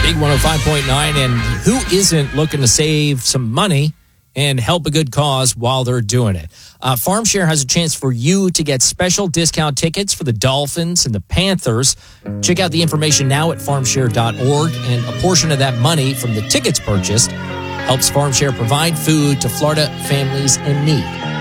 Big 105.9, and who isn't looking to save some money and help a good cause while they're doing it? FarmShare has a chance for you to get special discount tickets for the Dolphins and the Panthers. Check out the information now at farmshare.org, and a portion of that money from the tickets purchased helps FarmShare provide food to Florida families in need.